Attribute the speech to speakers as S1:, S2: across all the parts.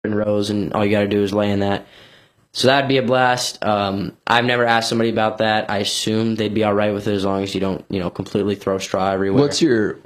S1: in rows, and all you got to do is lay in that. So that'd be a blast. I've never asked somebody about that. I assume they'd be all right with it as long as you don't, completely throw straw everywhere.
S2: What's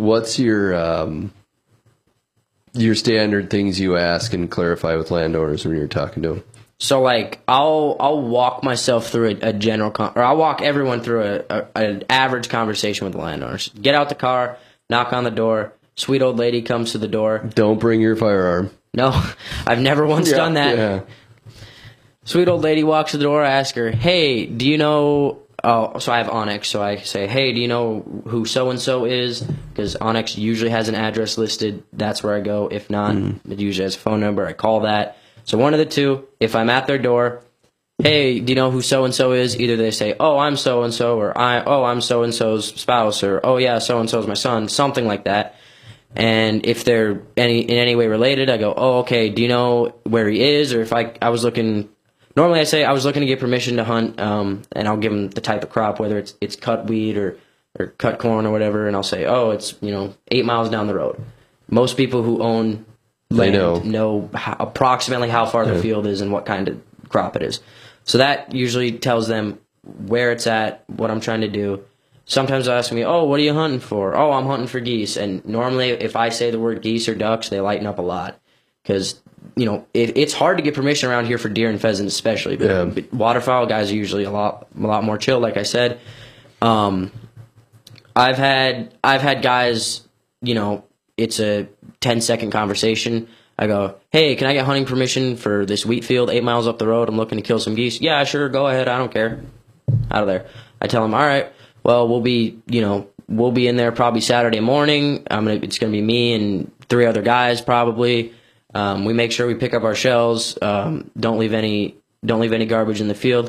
S2: your standard things you ask and clarify with landowners when you're talking to them?
S1: So like I'll walk myself through a general or I'll walk everyone through an average conversation with the landowners. Get out the car, knock on the door. Sweet old lady comes to the door.
S2: Don't bring your firearm.
S1: No, I've never once done that.
S2: Yeah.
S1: Sweet old lady walks to the door. I ask her, "Hey, do you know?" Oh, so I have Onyx. So I say, "Hey, do you know who so and so is?" Because Onyx usually has an address listed. That's where I go. If not, it usually has a phone number. I call that. So one of the two. If I'm at their door, "Hey, do you know who so and so is?" Either they say, "Oh, I'm so and so," or I'm so and so's spouse," or "Oh yeah, so and so's my son," something like that. And if they're in any way related, I go, "Oh, okay. Do you know where he is?" Or if I was looking. Normally, I say I was looking to get permission to hunt, and I'll give them the type of crop, whether it's cut wheat or cut corn or whatever, and I'll say, "Oh, it's 8 miles down the road." Most people who own land know approximately how far the field is and what kind of crop it is. So that usually tells them where it's at, what I'm trying to do. Sometimes they'll ask me, "Oh, what are you hunting for?" "Oh, I'm hunting for geese." And normally, if I say the word geese or ducks, they lighten up a lot because. It's hard to get permission around here for deer and pheasants, especially. But waterfowl guys are usually a lot more chill. Like I said, I've had guys. It's a 10-second conversation. I go, "Hey, can I get hunting permission for this wheat field 8 miles up the road? I'm looking to kill some geese." "Yeah, sure, go ahead. I don't care." Out of there. I tell them, "All right. Well, we'll be in there probably Saturday morning. It's gonna be me and 3 other guys probably." We make sure we pick up our shells. Don't leave any garbage in the field.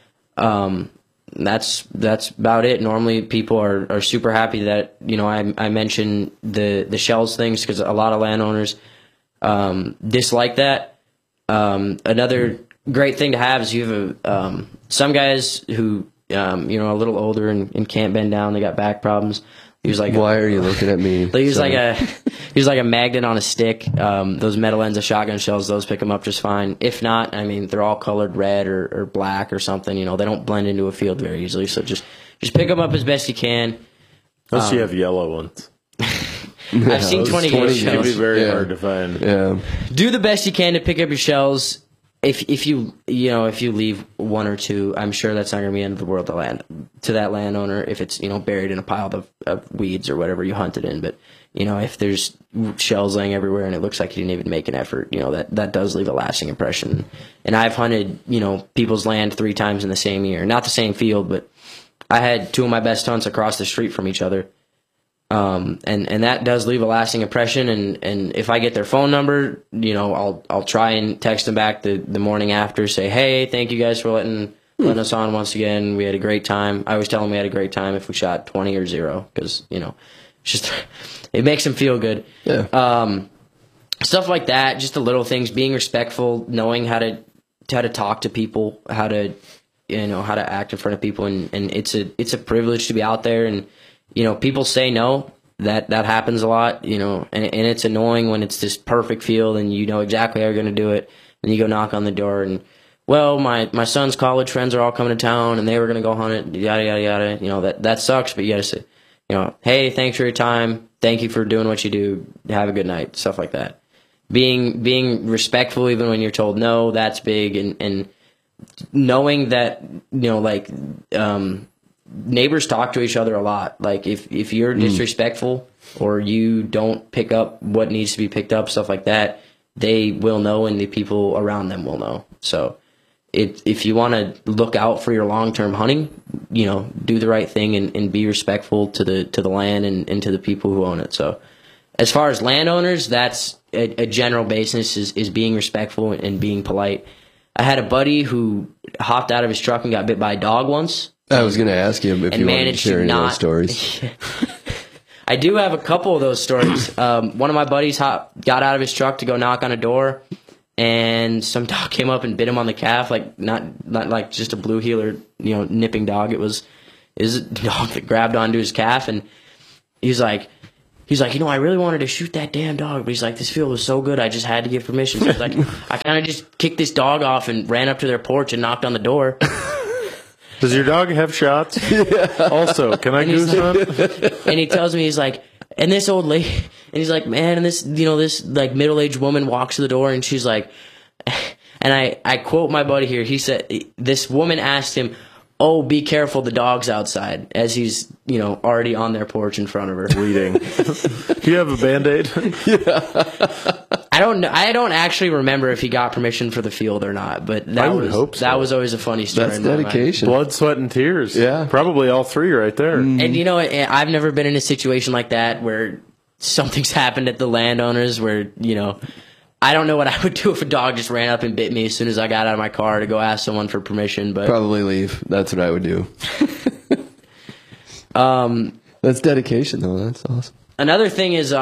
S1: That's about it. Normally, people are super happy that I mention the shells things because a lot of landowners dislike that. Another great thing to have is you have some guys who a little older and can't bend down. They got back problems.
S2: Why are you looking at me?
S1: They use like a magnet on a stick. Those metal ends of shotgun shells, those pick them up just fine. If not, they're all colored red or black or something. They don't blend into a field very easily. So just pick them up as best you can.
S3: Unless you have yellow ones.
S1: I've seen 20 gauge shells.
S3: It'd be very hard to find.
S2: Yeah.
S1: Do the best you can to pick up your shells. If you leave 1 or 2, I'm sure that's not going to be the end of the world to that landowner if it's buried in a pile of weeds or whatever you hunted in. But if there's shells laying everywhere and it looks like you didn't even make an effort, that does leave a lasting impression. And I've hunted people's land 3 times in the same year, not the same field, but I had 2 of my best hunts across the street from each other. And that does leave a lasting impression. And if I get their phone number, I'll try and text them back the morning after, say, "Hey, thank you guys for letting us on once again. We had a great time." I always tell them we had a great time if we shot 20 or 0, because it makes them feel good.
S2: Yeah.
S1: Stuff like that, just the little things, being respectful, knowing how to talk to people, how to act in front of people, and it's a privilege to be out there. And people say no. That happens a lot, and it's annoying when it's this perfect field and you know exactly how you're going to do it, and you go knock on the door and, "Well, my son's college friends are all coming to town and they were going to go hunt it, yada, yada, yada." That sucks, but you got to say, "Hey, thanks for your time. Thank you for doing what you do. Have a good night." Stuff like that. Being respectful even when you're told no, that's big, and knowing that, neighbors talk to each other a lot. Like if you're disrespectful or you don't pick up what needs to be picked up, stuff like that, they will know and the people around them will know. So if you want to look out for your long-term hunting, do the right thing and be respectful to the land and to the people who own it. So as far as landowners, that's a general basis is being respectful and being polite. I had a buddy who hopped out of his truck and got bit by a dog once.
S2: I was going to ask you if you wanted to share any of those stories.
S1: I do have a couple of those stories. One of my buddies got out of his truck to go knock on a door, and some dog came up and bit him on the calf, like not like just a blue heeler, nipping dog. It was a dog that grabbed onto his calf, and he's like, he's like, I really wanted to shoot that damn dog, but he's like, this field was so good, I just had to give permission. So he's like, I kind of just kicked this dog off and ran up to their porch and knocked on the door.
S3: Does your dog have shots? Also, can I goose hunt?
S1: And he tells me, he's like, and this old lady, and he's like, man, and this, this like middle-aged woman walks to the door, and she's like, and I quote my buddy here, he said, this woman asked him, oh, be careful, the dog's outside, as he's, already on their porch in front of her.
S3: Bleeding. Do you have a Band-Aid?
S1: I don't know. I don't actually remember if he got permission for the field or not, but
S3: I would hope so.
S1: That was always a funny story.
S2: That's
S1: in my mind.
S2: dedication.
S3: Blood, sweat, and tears.
S2: Yeah.
S3: Probably all three right there.
S1: And I've never been in a situation like that where something's happened at the landowners where, I don't know what I would do if a dog just ran up and bit me as soon as I got out of my car to go ask someone for permission. But
S2: Probably leave. That's what I would do. That's dedication, though. That's awesome.
S1: another thing is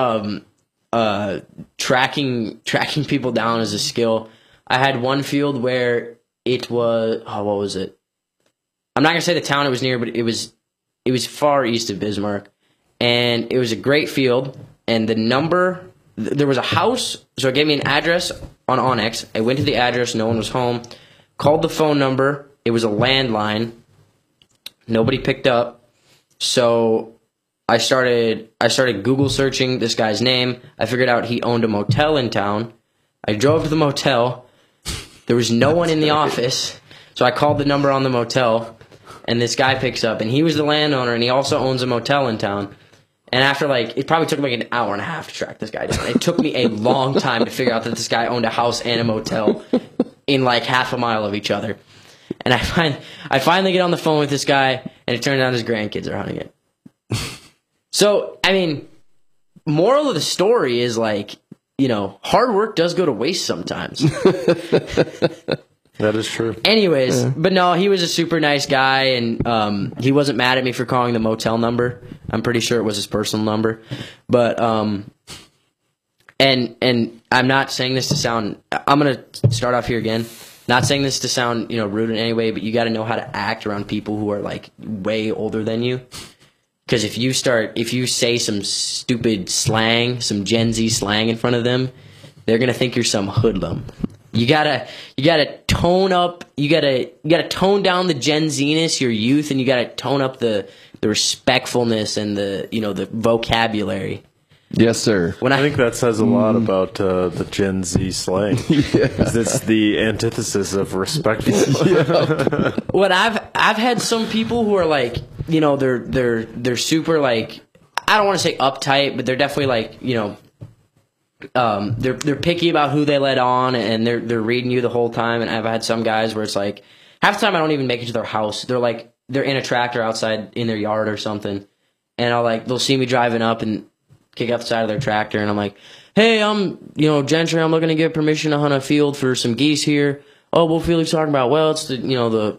S1: tracking people down is a skill. I had one field where it was what was it? I'm not gonna say the town it was near, but it was far east of Bismarck, and it was a great field. And the number, there was a house, so it gave me an address on Onyx. I went to the address, no one was home. Called the phone number. It was a landline. Nobody picked up. So I started Google searching this guy's name. I figured out he owned a motel in town. I drove to the motel. There was no one in the office. So I called the number on the motel, and this guy picks up, and he was the landowner, and he also owns a motel in town. And after, it probably took me an hour and a half to track this guy down. It took me a long time to figure out that this guy owned a house and a motel in, half a mile of each other. And I finally get on the phone with this guy, and it turns out his grandkids are hunting it. So, moral of the story is, hard work does go to waste sometimes.
S3: That is true.
S1: Anyways, but no, he was a super nice guy, and he wasn't mad at me for calling the motel number. I'm pretty sure it was his personal number. But and I'm not saying this to sound. I'm gonna start off here again. Not saying this to sound rude in any way, but you got to know how to act around people who are way older than you. Because if you say some stupid slang, some Gen Z slang in front of them, they're gonna think you're some hoodlum. You gotta tone up. You gotta tone down the Gen Z-ness, your youth, and you gotta tone up the respectfulness and the vocabulary.
S2: Yes, sir.
S3: I think that says a lot about the Gen Z slang. It's the antithesis of respectful.
S1: What I've had some people who are they're super I don't want to say uptight, but they're definitely they're picky about who they let on, and they're reading you the whole time. And I've had some guys where it's half the time I don't even make it to their house. They're in a tractor outside in their yard or something, and they'll see me driving up and kick out the side of their tractor, and I'm like, hey, I'm Gentry, I'm looking to get permission to hunt a field for some geese here. Oh, what field are you talking about? Well, it's the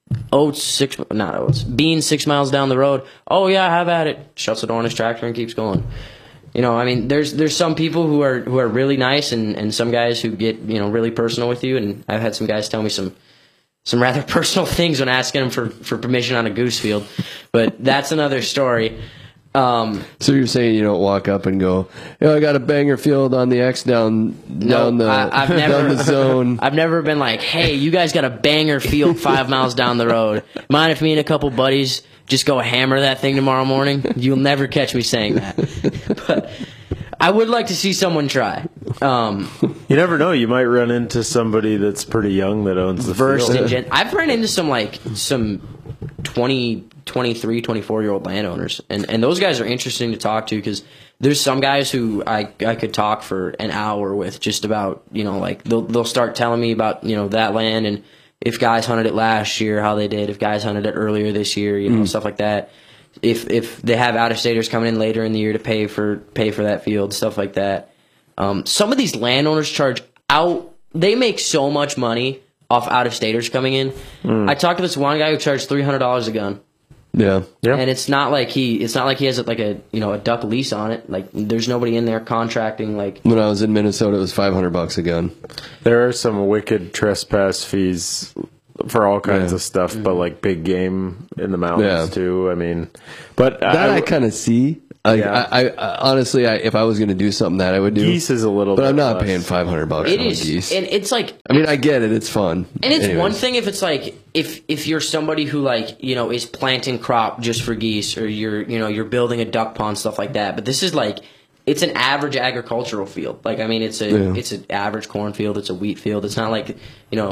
S1: Beans 6 miles down the road. Oh yeah, have at it. Shuts the door on his tractor and keeps going. There's some people who are really nice, and some guys who get really personal with you. And I've had some guys tell me some rather personal things when asking them for permission on a goose field, but that's another story.
S2: So you're saying you don't walk up and go, I got a banger field on the X down the zone.
S1: I've never been like, hey, you guys got a banger field 5 miles down the road. Mind if me and a couple buddies just go hammer that thing tomorrow morning? You'll never catch me saying that. But I would like to see someone try.
S3: You never know. You might run into somebody that's pretty young that owns the field.
S1: I've run into some 20, 23, 24-year-old landowners, and those guys are interesting to talk to, because there's some guys who I could talk for an hour with just about, they'll start telling me about, that land, and if guys hunted it last year, how they did, if guys hunted it earlier this year, stuff like that. If they have out-of-staters coming in later in the year to pay for that field, stuff like that. Some of these landowners they make so much money off out-of-staters coming in. I talked to this one guy who charged $300 a gun.
S2: Yeah.
S1: And it's not like he has a duck lease on it. There's nobody in there contracting.
S2: When I was in Minnesota, it was $500 a gun.
S3: There are some wicked trespass fees for all kinds of stuff, but big game in the mountains too. But
S2: I kind of see. I honestly, if I was going to do something that I would do,
S3: geese is a little,
S2: but
S3: bit
S2: I'm not
S3: less.
S2: paying $500 on geese.
S1: And it's like,
S2: I mean, I get it, it's fun,
S1: and it's one thing if it's like if you're somebody who like is planting crop just for geese, or you're building a duck pond, stuff like that. But this is like, it's an average agricultural field. Like, I mean, it's an average cornfield, it's a wheat field. It's not like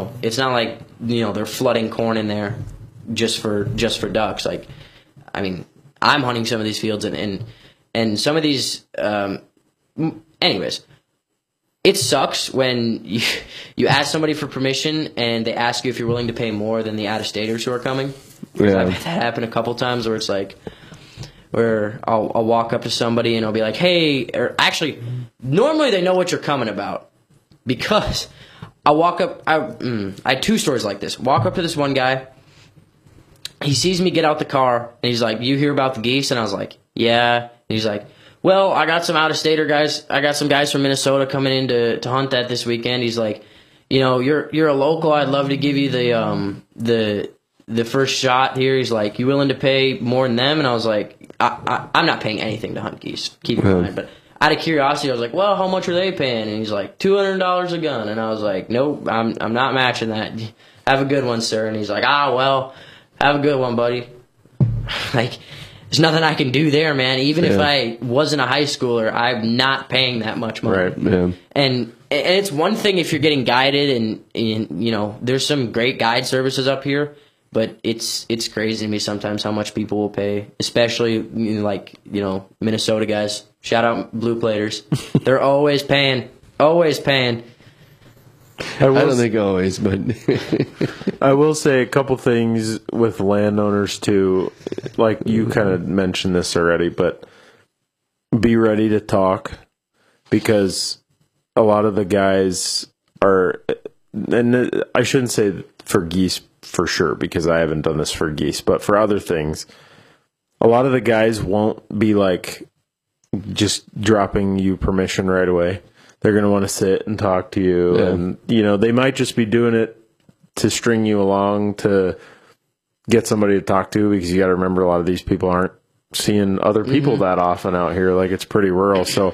S1: they're flooding corn in there just for ducks. Like, I mean, I'm hunting some of these fields and some of these, anyways, it sucks when you ask somebody for permission and they ask you if you're willing to pay more than the out-of-staters who are coming. Yeah. I've had that happen a couple times where it's like, where I'll walk up to somebody and I'll be like, hey, or actually, normally they know what you're coming about, because I walk up, I had 2 stories like this. Walk up to this one guy, he sees me get out the car, and he's like, you hear about the geese? And I was like, yeah. And he's like, well, I got some out-of-stater guys. I got some guys from Minnesota coming in to hunt that this weekend. He's like, you're a local. I'd love to give you the first shot here. He's like, you willing to pay more than them? And I was like, I'm not paying anything to hunt geese. Keep in mind. But out of curiosity, I was like, well, how much are they paying? And he's like, $200 a gun. And I was like, nope, I'm not matching that. Have a good one, sir. And he's like, well, have a good one, buddy. Like, there's nothing I can do there, man. Even if I wasn't a high schooler, I'm not paying that much money.
S3: Right. Yeah.
S1: And it's one thing if you're getting guided, and there's some great guide services up here, but it's crazy to me sometimes how much people will pay, especially Minnesota guys. Shout out Blue Platers. They're always paying. Always paying.
S2: I don't think always, but
S3: I will say a couple things with landowners too. Like, you kind of mentioned this already, but be ready to talk, because a lot of the guys are, and I shouldn't say for geese for sure, because I haven't done this for geese, but for other things, a lot of the guys won't be like just dropping you permission right away. They're going to want to sit and talk to you. Yeah. And, they might just be doing it to string you along to get somebody to talk to, because you got to remember, a lot of these people aren't seeing other people that often out here. Like, it's pretty rural. So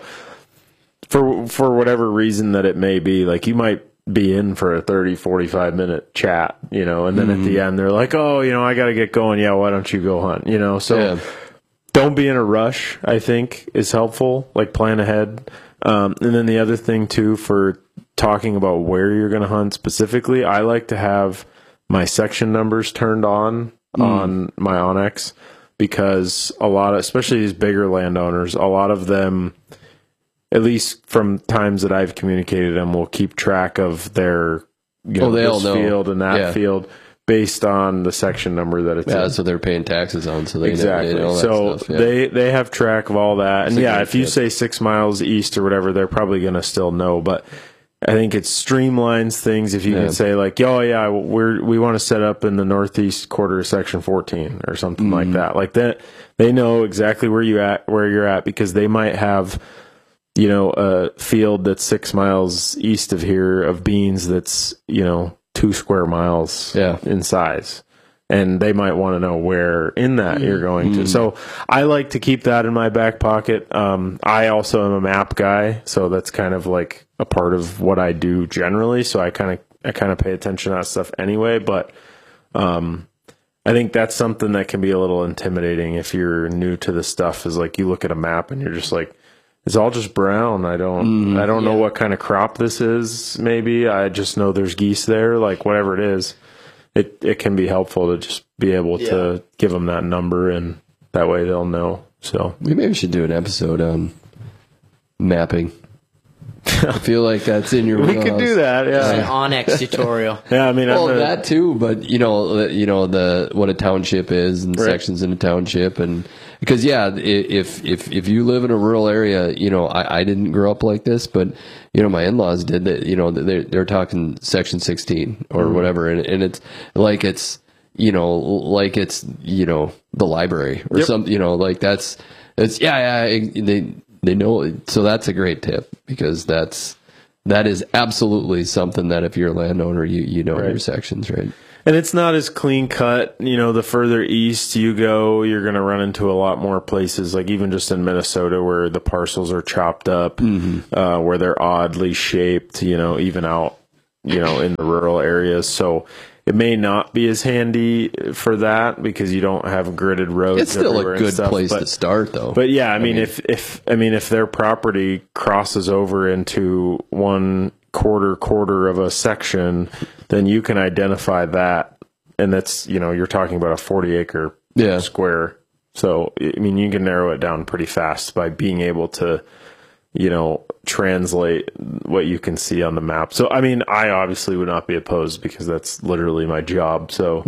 S3: for whatever reason that it may be, like, you might be in for a 30, 45 minute chat, and then at the end they're like, oh, I got to get going. Yeah. Why don't you go hunt? So don't be in a rush, I think, is helpful. Like, plan ahead. And then the other thing too, for talking about where you're going to hunt specifically, I like to have my section numbers turned on my Onyx, because a lot of, especially these bigger landowners, a lot of them, at least from times that I've communicated them, will keep track of their, this field and that field based on the section number that it's in.
S2: Yeah, so they're paying taxes on, so they
S3: exactly.
S2: Know that
S3: so
S2: stuff. Yeah.
S3: They have track of all that. And if you say 6 miles east or whatever, they're probably going to still know. But I think it streamlines things if you can say, like, oh yeah, we want to set up in the northeast quarter of section 14 or something like that. Like that, they know exactly where you're at, because they might have, a field that's 6 miles east of here of beans that's 2 square miles in size, and they might want to know where in that you're going to. So I like to keep that in my back pocket. I also am a map guy, so that's kind of like a part of what I do generally. So I kind of pay attention to that stuff anyway. But I think that's something that can be a little intimidating if you're new to this stuff. Is like, you look at a map and you're just like, it's all just brown. I don't know what kind of crop this is. Maybe I just know there's geese there. Like, whatever it is, it can be helpful to just be able to give them that number, and that way they'll know. So
S2: we maybe should do an episode on mapping. I feel like that's in your.
S3: We could do that. Yeah,
S1: an Onyx tutorial.
S3: Yeah, I mean,
S2: that too. But the what a township is and sections in a township, and because if you live in a rural area, I didn't grow up like this, but my in-laws did that. They're talking section 16 or whatever, and it's like it's the library or something. Like they know it. So that's a great tip, because that is absolutely something that if you're a landowner, you know your sections, right?
S3: And it's not as clean cut. The further east you go, you're going to run into a lot more places, like even just in Minnesota, where the parcels are chopped up, where they're oddly shaped, even out, in the rural areas. So it may not be as handy for that because you don't have gridded roads.
S2: It's still a good place to start, though.
S3: But yeah, I mean, if their property crosses over into one quarter of a section, then you can identify that, and that's you're talking about a 40-acre square. So I mean, you can narrow it down pretty fast by being able to translate what you can see on the map. So I mean, I obviously would not be opposed because that's literally my job. So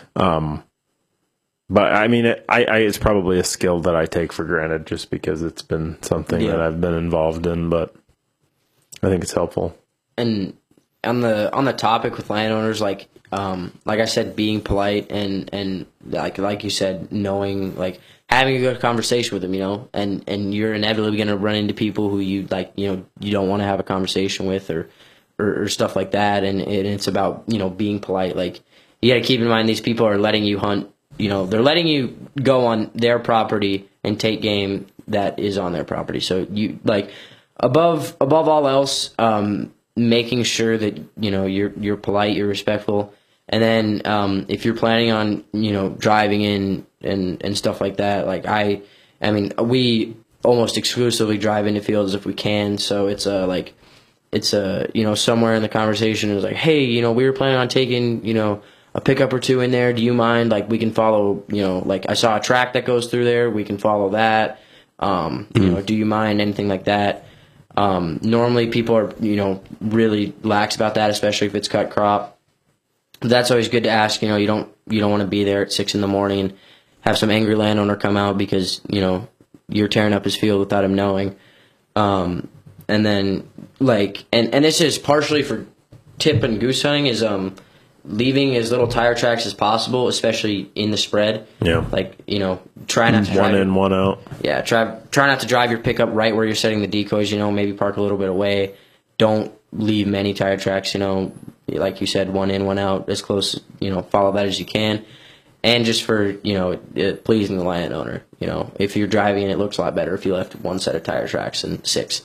S3: but I mean, it's probably a skill that I take for granted just because it's been something that I've been involved in, but I think it's helpful.
S1: And on the topic with landowners, like I said, being polite and like you said, knowing, like having a good conversation with them, and you're inevitably going to run into people who you you don't want to have a conversation with or stuff like that, and it's about being polite. Like you got to keep in mind these people are letting you hunt. They're letting you go on their property and take game that is on their property. So you above all else. Making sure that you're polite, you're respectful, and then if you're planning on driving in and stuff like that, like I mean we almost exclusively drive into fields if we can, so it's somewhere in the conversation it was like, hey, we were planning on taking a pickup or two in there. Do you mind? Like we can follow like I saw a track that goes through there. We can follow that. Do you mind anything like that? Normally people are, really lax about that, especially if it's cut crop. That's always good to ask. You don't want to be there at 6 a.m. and have some angry landowner come out because, you're tearing up his field without him knowing. And then and this is partially for tip and goose hunting is, leaving as little tire tracks as possible, especially in the spread.
S3: Yeah.
S1: Try not to drive
S3: one in, one out.
S1: Yeah, try not to drive your pickup right where you're setting the decoys, maybe park a little bit away. Don't leave many tire tracks, like you said, one in, one out, as close, follow that as you can. And just for, pleasing the landowner, if you're driving it looks a lot better if you left one set of tire tracks than 6.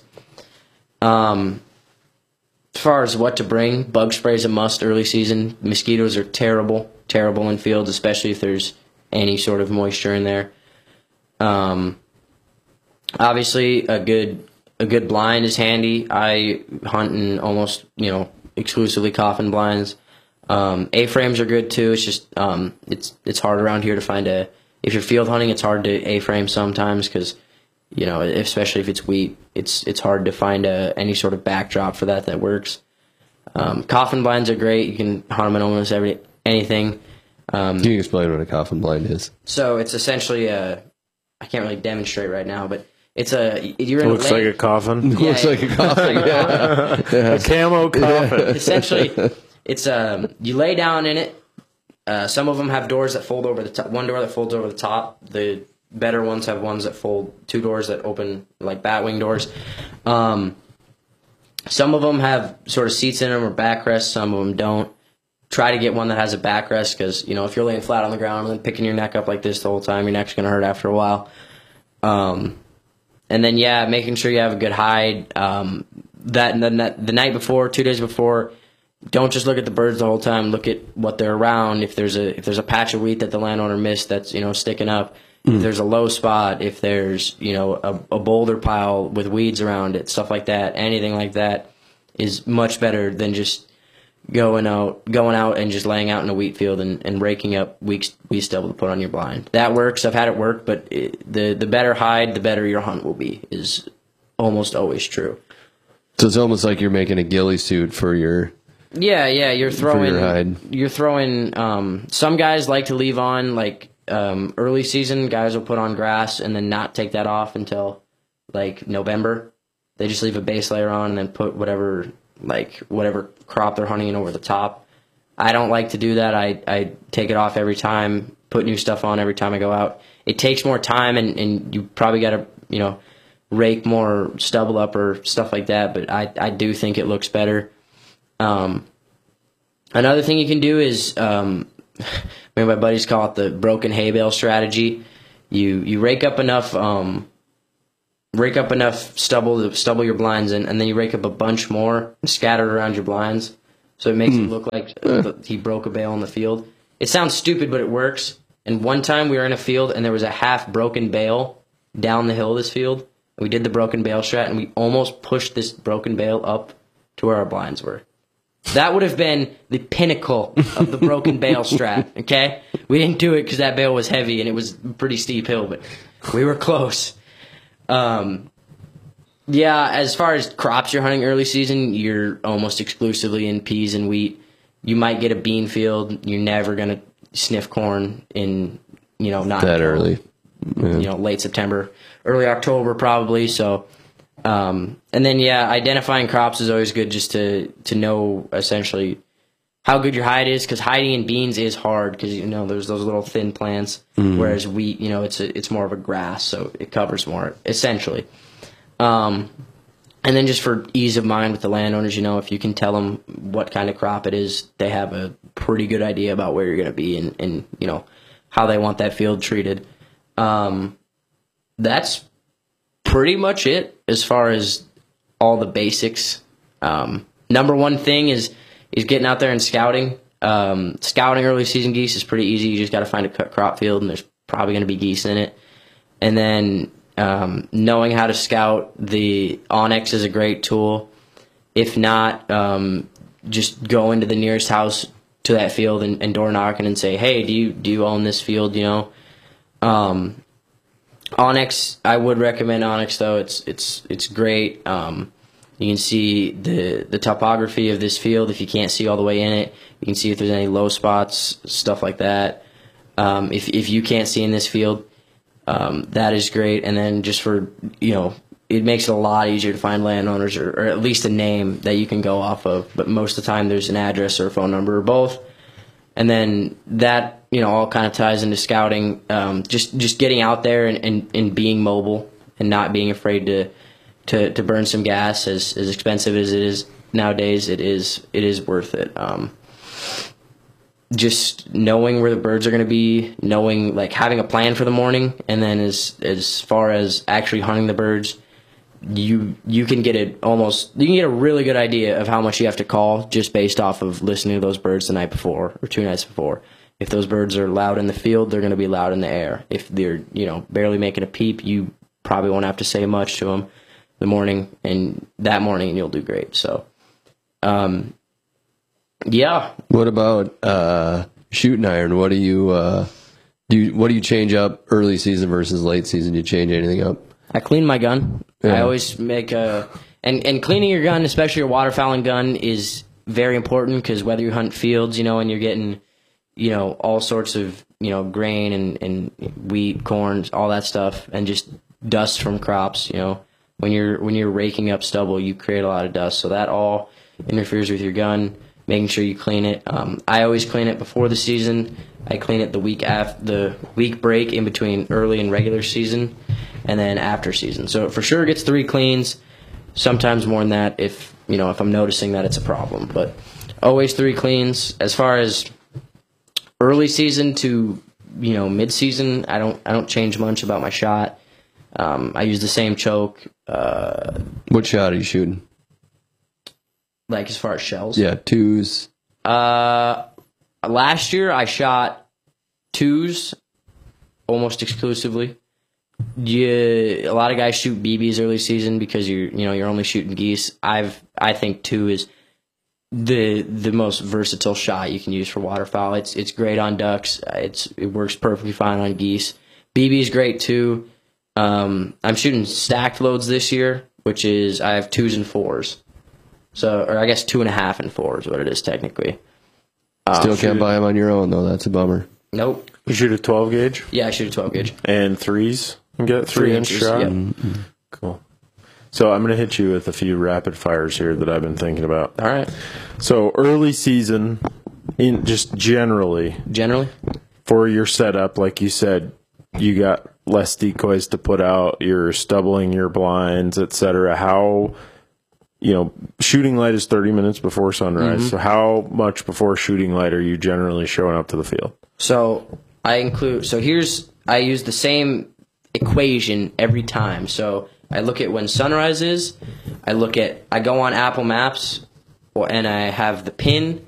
S1: As far as what to bring, bug spray is a must early season. Mosquitoes are terrible in fields, especially if there's any sort of moisture in there. Obviously, a good blind is handy. I hunt in almost exclusively coffin blinds. A-frames are good too. It's just it's hard around here to find if you're field hunting, it's hard to A-frame sometimes because especially if it's wheat, it's hard to find any sort of backdrop for that works. Coffin blinds are great. You can hunt them in almost anything.
S2: Can you explain what a coffin blind is?
S1: So it's essentially I can't really demonstrate right now, but it's
S3: you're in looks like a coffin.
S1: Yeah,
S2: looks like a coffin. Yeah.
S3: A camo coffin.
S1: Essentially, it's you lay down in it. Some of them have doors that fold over the top. One door that folds over the top. The better ones have ones that fold, 2 doors that open like batwing doors. Some of them have sort of seats in them or backrests. Some of them don't. Try to get one that has a backrest because, if you're laying flat on the ground and then picking your neck up like this the whole time, your neck's going to hurt after a while. And then, making sure you have a good hide. The night before, 2 days before, don't just look at the birds the whole time. Look at what they're around. If there's a patch of wheat that the landowner missed that's, sticking up, if there's a low spot, if there's, a boulder pile with weeds around it, stuff like that, anything like that is much better than just going out and just laying out in a wheat field and raking up wheat stubble to put on your blind. That works. I've had it work, but the better hide, the better your hunt will be is almost always true.
S2: So it's almost like you're making a ghillie suit for your...
S1: Yeah, you're throwing...
S2: For your hide.
S1: You're throwing... some guys like to leave on, early season, guys will put on grass and then not take that off until, November. They just leave a base layer on and then put whatever crop they're hunting in over the top. I don't like to do that. I take it off every time, put new stuff on every time I go out. It takes more time and you probably got to, rake more stubble up or stuff like that, but I do think it looks better. Another thing you can do is me and my buddies call it the broken hay bale strategy. You rake up enough stubble to stubble your blinds in, and then you rake up a bunch more and scatter it around your blinds, so it makes it look like he broke a bale in the field. It sounds stupid, but it works. And one time we were in a field and there was a half broken bale down the hill of this field. We did the broken bale strat, and we almost pushed this broken bale up to where our blinds were. That would have been the pinnacle of the broken bale strat, okay? We didn't do it because that bale was heavy and it was a pretty steep hill, but we were close. Yeah, as far as crops you're hunting early season, you're almost exclusively in peas and wheat. You might get a bean field. You're never going to sniff corn in, not
S2: that early. Yeah.
S1: Late September, early October probably. So, and then identifying crops is always good, just to know essentially how good your hide is, because hiding in beans is hard because there's those little thin plants, whereas wheat, it's more of a grass, so it covers more essentially. And then just for ease of mind with the landowners, if you can tell them what kind of crop it is, they have a pretty good idea about where you're going to be and how they want that field treated. That's pretty much it as far as all the basics. Number one thing is getting out there and scouting. Scouting early season geese is pretty easy. You just got to find a cut crop field, and there's probably going to be geese in it. And then knowing how to scout, the Onyx is a great tool. If not, just go into the nearest house to that field and door knocking and say, hey, do you own this field? Onyx, I would recommend Onyx though. It's great. You can see the topography of this field. If you can't see all the way in it, you can see if there's any low spots, stuff like that. If you can't see in this field, that is great. And then just for, it makes it a lot easier to find landowners, or at least a name that you can go off of. But most of the time there's an address or a phone number or both. And then that, all kind of ties into scouting. Just getting out there and being mobile and not being afraid to burn some gas. As expensive as it is nowadays, it is worth it. Just knowing where the birds are going to be, knowing, having a plan for the morning, and then as far as actually hunting the birds, you can get a really good idea of how much you have to call just based off of listening to those birds the night before or 2 nights before. If those birds are loud in the field, they're going to be loud in the air. If they're, barely making a peep, you probably won't have to say much to them the morning, and that morning you'll do great. So, yeah.
S2: What about shooting iron? What do you change up early season versus late season? Do you change anything up?
S1: I clean my gun.
S2: Yeah.
S1: I always make and cleaning your gun, especially your waterfowling gun, is very important, because whether you hunt fields, and you're getting, all sorts of, grain and wheat, corn, all that stuff, and just dust from crops, when you're raking up stubble, you create a lot of dust. So that all interferes with your gun, making sure you clean it. I always clean it before the season. I clean it the week break in between early and regular season, and then after season. So it for sure gets 3 cleans, sometimes more than that if I'm noticing that it's a problem. But always 3 cleans. As far as early season to mid-season, I don't change much about my shot. I use the same choke.
S2: What shot are you shooting?
S1: As far as shells?
S2: Yeah, 2s.
S1: Last year I shot 2s almost exclusively. A lot of guys shoot BBs early season because you're only shooting geese. I think 2 is the most versatile shot you can use for waterfowl. It's great on ducks. It works perfectly fine on geese. BB is great too. I'm shooting stacked loads this year, which is I have 2s and 4s. So, or I guess 2.5 and 4 is what it is technically.
S2: Still can't buy them on your own though. That's a bummer.
S1: Nope.
S3: You shoot a 12 gauge?
S1: Yeah, I shoot a 12 gauge.
S3: And 3s? You get 3-inch shot?
S1: Yep.
S3: Mm-hmm. Cool. So I'm going to hit you with a few rapid fires here that I've been thinking about.
S1: All right.
S3: So early season, in just generally, for your setup, like you said, you got less decoys to put out, you're stubbling your blinds, etc. How shooting light is 30 minutes before sunrise. So how much before shooting light are you generally showing up to the field?
S1: So I use the same equation every time. So I look at when sunrise is. I go on Apple Maps, and I have the pin.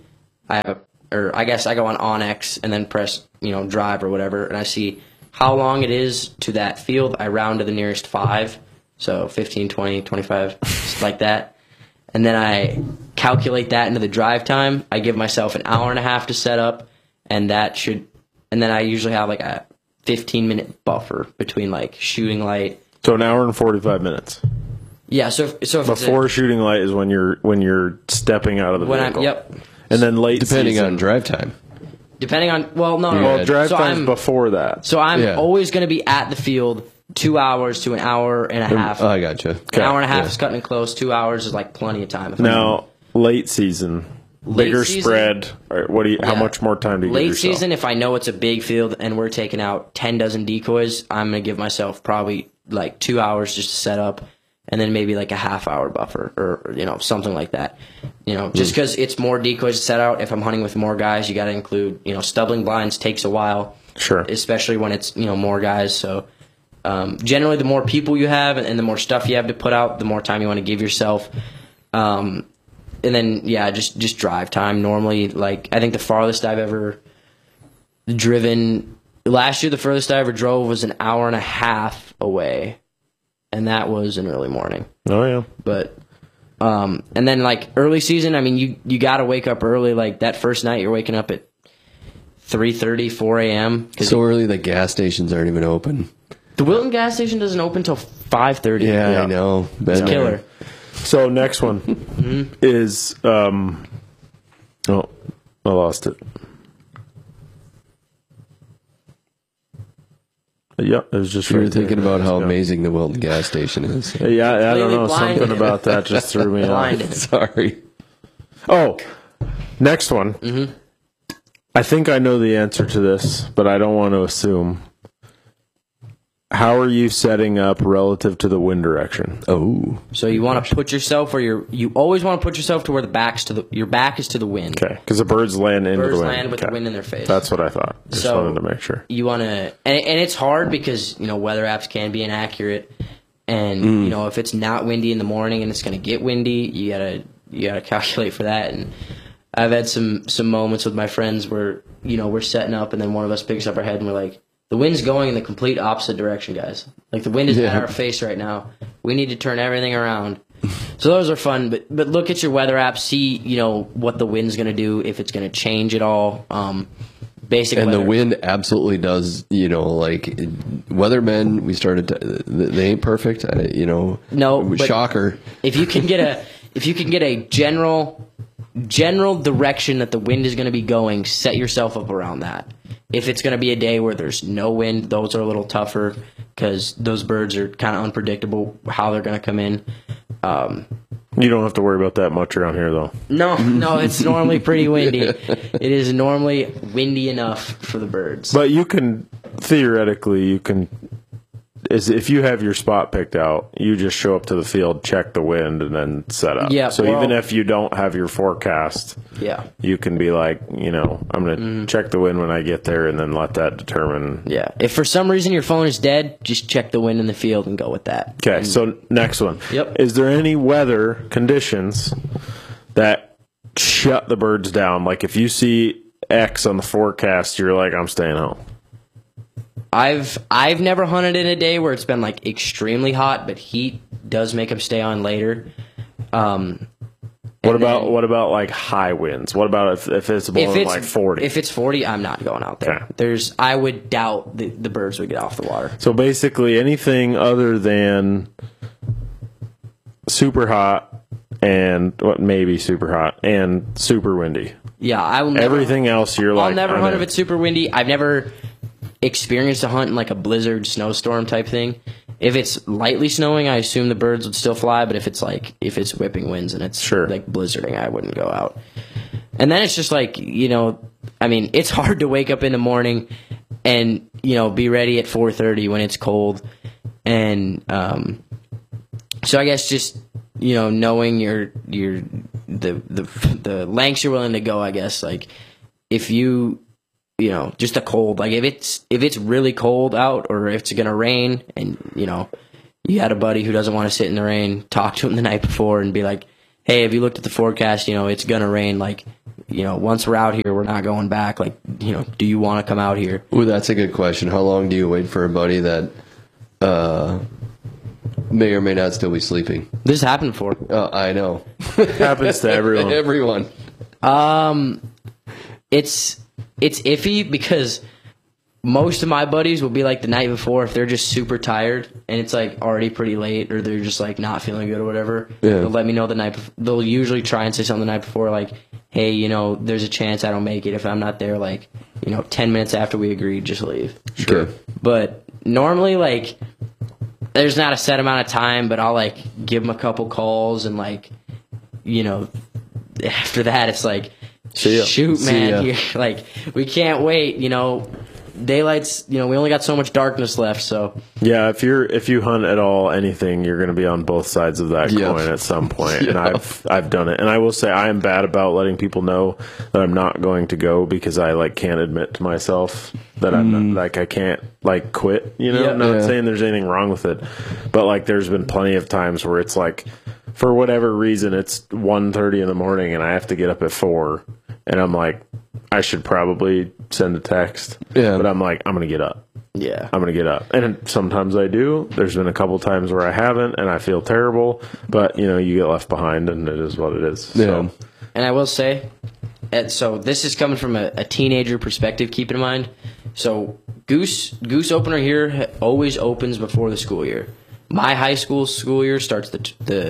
S1: I guess I go on Onyx and then press drive or whatever, and I see how long it is to that field. I round to the nearest 5, so 15, 20, 25, just like that. And then I calculate that into the drive time. I give myself an hour and a half to set up, and then I usually have like a 15-minute buffer between like shooting light.
S3: So an hour and 45 minutes.
S1: Yeah. So if
S3: before shooting light is when you're stepping out of the vehicle.
S1: Yep.
S3: And then late
S2: depending
S3: season,
S2: on drive time.
S1: Depending on no.
S3: Well, drive
S1: so
S3: time's before that.
S1: So I'm always going to be at the field 2 hours to an hour and a half.
S2: Oh, I gotcha.
S1: An hour and a half is cutting it close. 2 hours is like plenty of time.
S3: Now, late season, bigger spread. How much more time do you give yourself?
S1: Late season, if I know it's a big field and we're taking out 10 dozen decoys, I'm going to give myself probably like 2 hours just to set up, and then maybe like a half-hour buffer or something like that. Just because it's more decoys to set out. If I'm hunting with more guys, you got to include stubbling blinds takes a while.
S3: Sure.
S1: Especially when it's more guys. So generally, the more people you have and the more stuff you have to put out, the more time you want to give yourself. And then just drive time. Normally, like I think the farthest I've ever driven last year, the furthest I ever drove was an hour and a half away. And that was an early morning.
S3: Oh, yeah.
S1: But, and then like early season, I mean, you got to wake up early. Like that first night, you're waking up at 3:30, 4 a.m.
S2: So early the gas stations aren't even open.
S1: The Wilton gas station doesn't open till 5:30.
S2: Yeah, I know.
S1: It's killer.
S3: So next one is, I lost it. Yeah, it was just
S2: You were
S3: right there.
S2: thinking about how amazing the Wilton gas station is.
S3: Yeah, I don't know.
S1: Blinded.
S3: Something about that just threw me off.
S1: Blinded.
S2: Sorry.
S3: Oh, next one. I think I know the answer to this, but I don't want to assume. How are you setting up relative to the wind direction?
S2: Oh.
S1: So you want to put yourself where you always want to put yourself to where your back is to the wind.
S3: Okay, because the birds land into the wind.
S1: Birds land with the wind in their face.
S3: That's what I thought. Just wanted to make sure.
S1: You want to, and it's hard because weather apps can be inaccurate, and if it's not windy in the morning and it's going to get windy, you gotta calculate for that. And I've had some moments with my friends where we're setting up, and then one of us picks up our head and we're like, the wind's going in the complete opposite direction, guys. Like the wind is at our face right now. We need to turn everything around. So those are fun, but look at your weather app, see what the wind's going to do, if it's going to change at all. Basic
S2: and
S1: weather.
S2: The wind absolutely does. Like weathermen, we started. They ain't perfect.
S1: No, but
S2: shocker.
S1: If you can get a general direction that the wind is going to be going, set yourself up around that. If it's going to be a day where there's no wind, those are a little tougher because those birds are kind of unpredictable how they're going to come in.
S3: You don't have to worry about that much around here, though.
S1: No, it's normally pretty windy. It is normally windy enough for the birds.
S3: But theoretically, if you have your spot picked out, you just show up to the field, check the wind, and then set up.
S1: Yeah,
S3: so even if you don't have your forecast, you can be like, I'm going to check the wind when I get there, and then let that determine.
S1: Yeah. If for some reason your phone is dead, just check the wind in the field and go with that.
S3: Okay, so next one.
S1: Yep.
S3: Is there any weather conditions that shut the birds down? Like if you see X on the forecast, you're like, I'm staying home.
S1: I've never hunted in a day where it's been like extremely hot, but heat does make them stay on later.
S3: What about like high winds? What about if it's blowing like 40?
S1: If it's 40, I'm not going out there.
S3: Okay.
S1: I would doubt the birds would get off the water.
S3: So basically anything other than super hot and maybe super hot and super windy.
S1: Yeah, I will.
S3: Everything else, you're like,
S1: I'll never hunt if it's super windy. I've never experienced a hunt in like a blizzard, snowstorm type thing. If it's lightly snowing, I assume the birds would still fly. But if it's whipping winds and it's like blizzarding, I wouldn't go out. And then it's just like, it's hard to wake up in the morning and be ready at 4:30 when it's cold. And so I guess just knowing the lengths you're willing to go, I guess. Like if just a cold, like if it's really cold out or if it's gonna rain, and you had a buddy who doesn't want to sit in the rain, talk to him the night before and be like, hey, have you looked at the forecast? It's gonna rain. Like, once we're out here, we're not going back. Like, do you want to come out here?
S2: Ooh, that's a good question. How long do you wait for a buddy that may or may not still be sleeping?
S1: This happened before.
S2: I know.
S3: Happens to everyone.
S2: Everyone.
S1: It's iffy because most of my buddies will be like the night before, if they're just super tired and it's like already pretty late or they're just like not feeling good or whatever, they'll let me know the night before. They'll usually try and say something the night before like, hey, there's a chance I don't make it. If I'm not there, like, 10 minutes after we agreed, just leave.
S2: Sure.
S1: But normally, like, there's not a set amount of time, but I'll like give them a couple calls and like, after that it's like, shoot, man, you're, like, we can't wait, daylight's, we only got so much darkness left, so
S3: yeah, if you hunt at all anything, you're going to be on both sides of that coin at some point. And I've done it, and I will say I am bad about letting people know that I'm not going to go because I like can't admit to myself that I'm not, like, I can't like quit, not saying there's anything wrong with it, but like there's been plenty of times where it's like for whatever reason it's 1:30 in the morning and I have to get up at 4 and I'm like, I should probably send a text. Yeah. But I'm like, I'm going to get up.
S1: Yeah.
S3: I'm going to get up. And sometimes I do. There's been a couple times where I haven't and I feel terrible. But, you get left behind and it is what it is.
S2: Yeah.
S3: So.
S1: And I will say, so this is coming from a teenager perspective, keep in mind. So Goose opener here always opens before the school year. My high school year starts the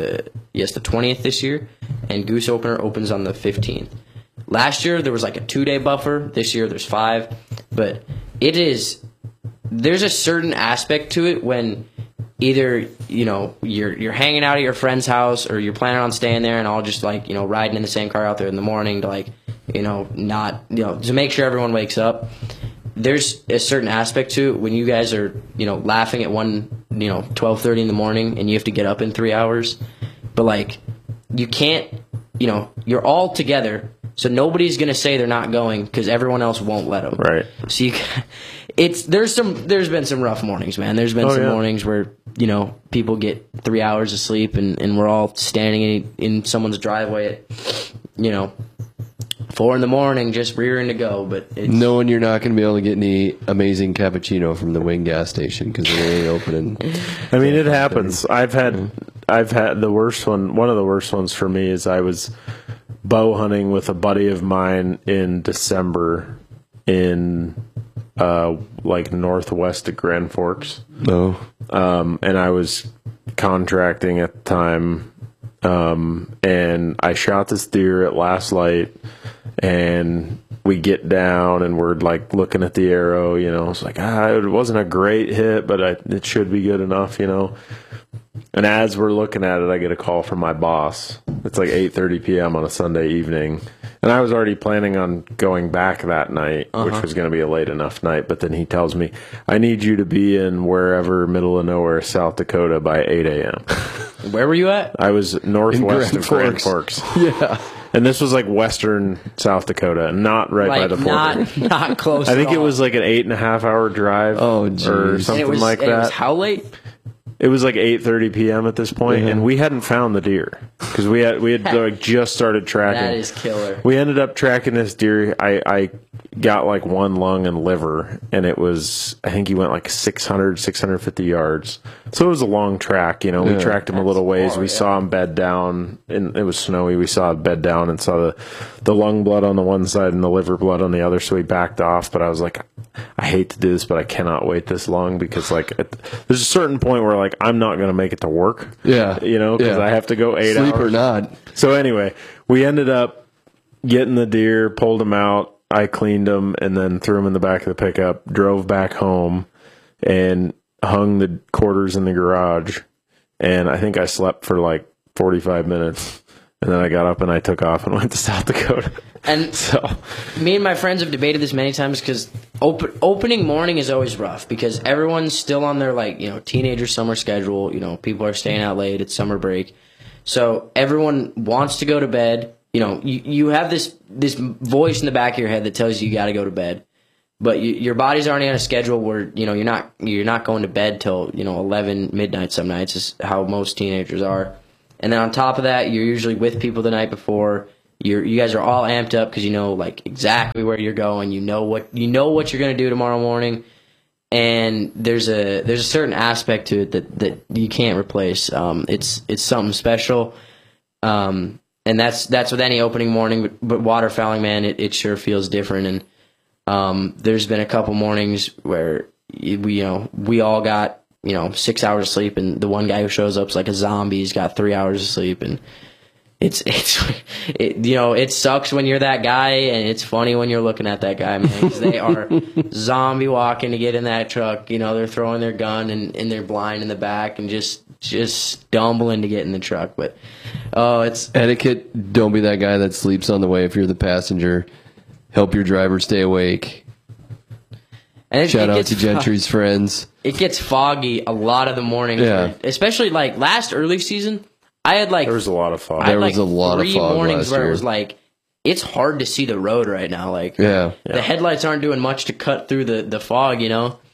S1: 20th this year. And Goose opener opens on the 15th. Last year, there was like a 2-day buffer. This year, there's 5. But there's a certain aspect to it when either, you're hanging out at your friend's house or you're planning on staying there and all just like, riding in the same car out there in the morning to like, to make sure everyone wakes up. There's a certain aspect to it when you guys are, laughing at 12:30 in the morning and you have to get up in 3 hours. But like, you can't, you're all together. So nobody's going to say they're not going because everyone else won't let them.
S3: Right.
S1: So there's been some rough mornings, man. There's been some mornings where, people get 3 hours of sleep and we're all standing in someone's driveway at, 4 in the morning just rearing to go. But
S2: knowing you're not going to be able to get any amazing cappuccino from the Wing gas station because it ain't opening.
S3: I mean, it happens. I've had the worst one. One of the worst ones for me is I was bow hunting with a buddy of mine in December in like northwest of Grand Forks.
S2: No.
S3: And I was contracting at the time. And I shot this deer at last light and we get down and we're like looking at the arrow, it's like, it wasn't a great hit, but it should be good enough, And as we're looking at it, I get a call from my boss. It's like 8:30 p.m. on a Sunday evening. And I was already planning on going back that night, which was going to be a late enough night. But then he tells me, I need you to be in wherever, middle of nowhere, South Dakota by 8 a.m.
S1: Where were you at?
S3: I was northwest of Grand Forks.
S2: Yeah.
S3: And this was like western South Dakota, not right by the border.
S1: Not close
S3: I think
S1: at
S3: it
S1: all.
S3: was like an 8.5 hour drive or something like that.
S1: It was how late?
S3: It was like 8:30 p.m. at this point, and we hadn't found the deer because we had like just started tracking.
S1: That is killer.
S3: We ended up tracking this deer. I got like one lung and liver, and it was, I think he went like 650 yards. So it was a long track. We tracked him a little ways. We saw him bed down, and it was snowy. We saw him bed down and saw the lung blood on the one side and the liver blood on the other. So we backed off. But I was like, I hate to do this, but I cannot wait this long because like there's a certain point where like I'm not going to make it to work.
S2: Yeah.
S3: Because I have to go 8 hours.
S2: Sleep or not.
S3: So anyway, we ended up getting the deer, pulled him out. I cleaned him and then threw him in the back of the pickup, drove back home and hung the quarters in the garage. And I think I slept for like 45 minutes. And then I got up and I took off and went to South Dakota.
S1: And so, me and my friends have debated this many times because opening morning is always rough because everyone's still on their teenager summer schedule. People are staying out late. It's summer break. So everyone wants to go to bed. You know, you have this voice in the back of your head that tells you got to go to bed, but your body's already on a schedule where you're not going to bed till 11 midnight some nights is how most teenagers are, and then on top of that you're usually with people the night before. You guys are all amped up because you know like exactly where you're going. You know what you're going to do tomorrow morning, and there's a certain aspect to it that you can't replace. It's something special, and that's with any opening morning. But waterfowling, man, it sure feels different. And there's been a couple mornings where we all got 6 hours of sleep, and the one guy who shows up's like a zombie. He's got 3 hours of sleep, and it sucks when you're that guy, and it's funny when you're looking at that guy, man, because they are zombie walking to get in that truck. They're throwing their gun and they're blind in the back and just stumbling to get in the truck. But it's
S2: etiquette. Don't be that guy that sleeps on the way if you're the passenger. Help your driver stay awake.
S1: And
S2: Shout out to Gentry's friends.
S1: It gets foggy a lot of the mornings, especially like last early season. I had
S3: there was a lot of fog.
S2: There was a lot of fog
S1: 3 mornings
S2: last
S1: where
S2: year.
S1: it was like it's hard to see the road right now. Like the headlights aren't doing much to cut through the fog,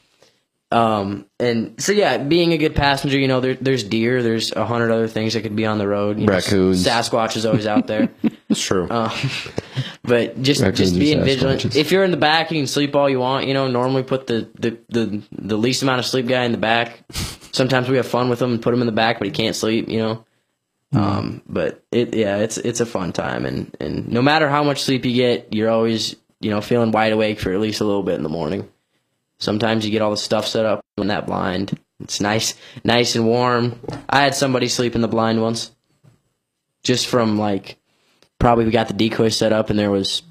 S1: And so being a good passenger, there's deer, there's 100 other things that could be on the road.
S2: Raccoons,
S1: Sasquatch is always out there.
S3: It's true.
S1: But just being vigilant. If you're in the back, you can sleep all you want. Normally put the least amount of sleep guy in the back. Sometimes we have fun with him and put him in the back, but he can't sleep. But it's a fun time, and no matter how much sleep you get, you're always feeling wide awake for at least a little bit in the morning. Sometimes you get all the stuff set up in that blind. It's nice and warm. I had somebody sleep in the blind once, just from probably we got the decoy set up and there was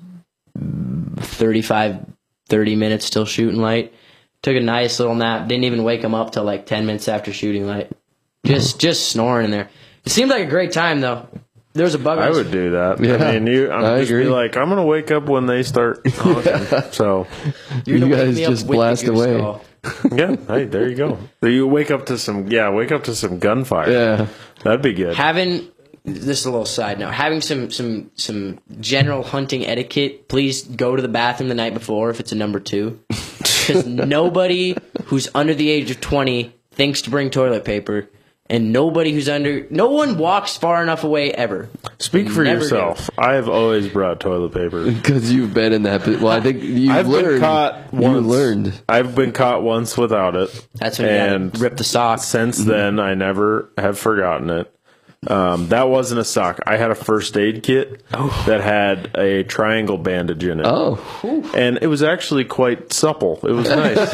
S1: 30 minutes still shooting light. Took a nice little nap. Didn't even wake him up till 10 minutes after shooting light. Just snoring in there. It seemed like a great time though. There was a bug.
S3: I would do that.
S2: Yeah,
S3: I mean, I'm just be like, I'm gonna wake up when they start honking. So
S2: you guys just blast away.
S3: Yeah, hey, there you go. So you wake up to some gunfire.
S2: Yeah,
S3: that'd be good.
S1: This is a little side note. Having some general hunting etiquette. Please go to the bathroom the night before if it's a number 2, because nobody who's under the age of 20 thinks to bring toilet paper. And no one walks far enough away ever.
S3: Speak for yourself. I have always brought toilet paper.
S2: Because you've been in that. Well, I think you've learned.
S3: Been caught once.
S2: You learned.
S3: I've been caught once without it.
S1: That's when you rip the sock.
S3: Since then, I never have forgotten it. That wasn't a sock. I had a first aid kit that had a triangle bandage in it.
S2: Oh,
S3: and it was actually quite supple. It was nice.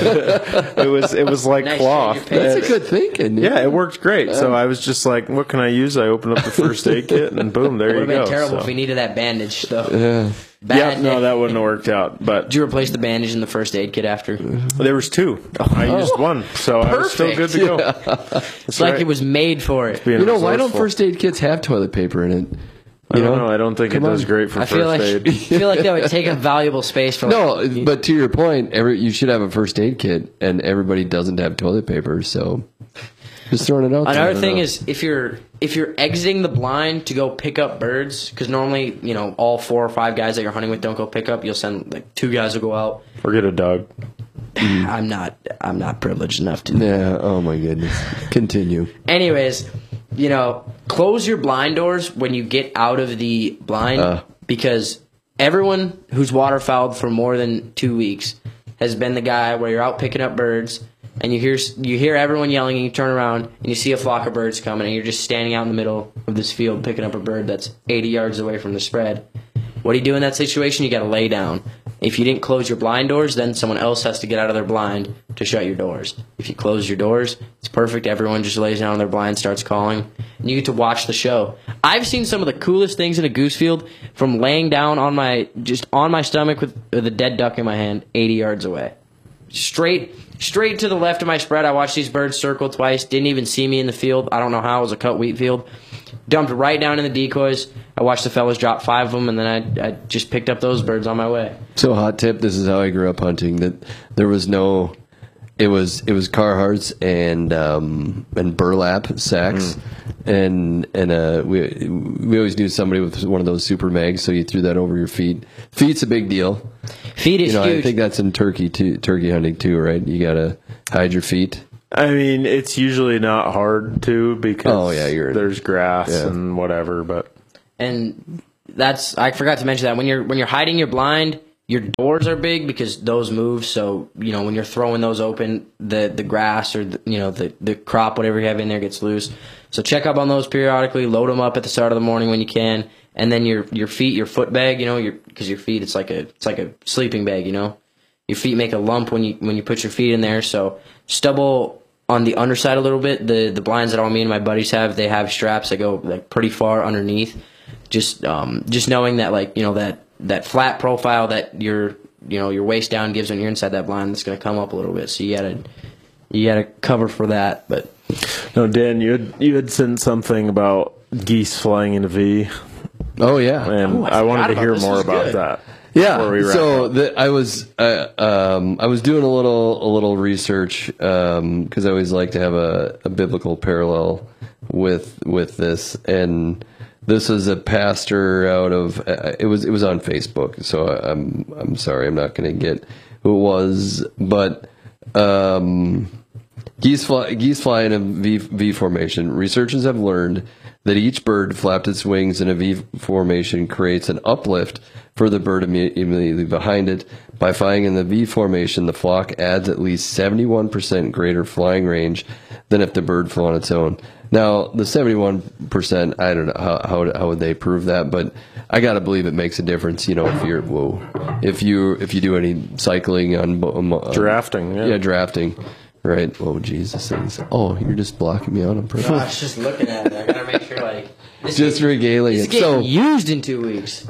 S3: it was like
S1: nice
S3: cloth.
S2: That's a good thinking.
S3: Yeah, it worked great. So I was just like, "What can I use?" I opened up the first aid kit, and boom, there you go.
S1: It would have been terrible if we needed that bandage, though.
S2: Yeah.
S3: No, that wouldn't have worked out. But
S1: did you replace the bandage in the first aid kit after?
S3: There was 2. I used one, so I was still good to go.
S1: It's like it was made for it.
S2: Why don't first aid kits have toilet paper in it?
S3: I don't know. I don't think it does great for first aid.
S1: I feel like that would take a valuable space for.
S2: No, but to your point, you should have a first aid kit, and everybody doesn't have toilet paper, so just throwing it out.
S1: Another thing is if you're exiting the blind to go pick up birds, because normally all 4 or 5 guys that you're hunting with don't go pick up. You'll send 2 guys will go out.
S3: Or get a dog.
S1: I'm not privileged enough to.
S2: Yeah. Oh my goodness. Continue.
S1: Anyways, close your blind doors when you get out of the blind, because everyone who's waterfowled for more than 2 weeks has been the guy where you're out picking up birds and you hear everyone yelling and you turn around and you see a flock of birds coming and you're just standing out in the middle of this field picking up a bird that's 80 yards away from the spread. What do you do in that situation? You got to lay down. If you didn't close your blind doors, then someone else has to get out of their blind to shut your doors. If you close your doors, it's perfect. Everyone just lays down on their blind, starts calling, and you get to watch the show. I've seen some of the coolest things in a goose field from laying down on my stomach with a dead duck in my hand 80 yards away. Straight to the left of my spread, I watched these birds circle twice, didn't even see me in the field. I don't know how, it was a cut wheat field. Dumped right down in the decoys. I watched the fellas drop 5 of them, and then I just picked up those birds on my way.
S2: So hot tip, this is how I grew up hunting, that there was no it was Carhartts and burlap sacks, and we always knew somebody with one of those super mags, so you threw that over your feet. Feet's a big deal.
S1: Feet is huge.
S2: I think that's in turkey hunting too, right? You gotta hide your feet.
S3: I mean, it's usually not hard to because there's grass and whatever, but
S1: and I forgot to mention that when you're hiding your blind, your doors are big because those move. So when you're throwing those open, the grass or the crop, whatever you have in there, gets loose. So check up on those periodically. Load them up at the start of the morning when you can, and then your feet, your foot bag, because your feet it's like a sleeping bag. Your feet make a lump when you put your feet in there. So stubble on the underside a little bit. The blinds that all me and my buddies have, they have straps that go like pretty far underneath. Just knowing that that flat profile that your waist down gives when you're inside that blind, that's going to come up a little bit. So you gotta cover for that. But
S3: no, Dan, you had sent something about geese flying in a V.
S2: Oh yeah,
S3: and I wanted to hear more about that.
S2: Yeah, so I was doing a little research because I always like to have a biblical parallel with this, and this is a pastor out of it was on Facebook, so I'm sorry, I'm not going to get who it was, but geese fly in a V formation. Researchers have learned that each bird flapped its wings in a V formation creates an uplift for the bird immediately behind it. By flying in the V formation, the flock adds at least 71% greater flying range than if the bird flew on its own. Now, the 71%, I don't know how would they prove that, but I got to believe it makes a difference. If you do any cycling on
S3: drafting,
S2: drafting. Right. Oh, Jesus. Oh, you're just blocking me out on purpose.
S1: I was just looking at it. I gotta make sure,
S2: just regaling
S1: it's
S2: it.
S1: Getting used in 2 weeks.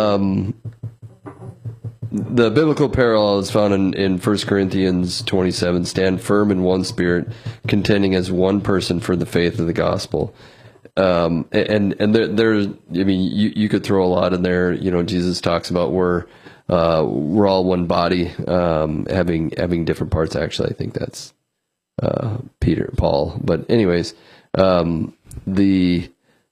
S2: The biblical parallel is found in 1 Corinthians 27. Stand firm in one spirit, contending as one person for the faith of the gospel. And there's, you could throw a lot in there. Jesus talks about we're all one body, having different parts. Actually, I think that's Paul. But anyways, the